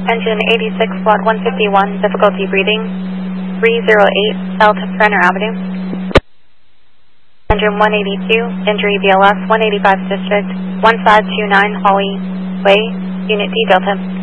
Engine 86, Lot 151, difficulty breathing, 308 South Brenner Avenue. Engine 182, injury BLS 185 District, 1529 Holly Way, Unit D Delta.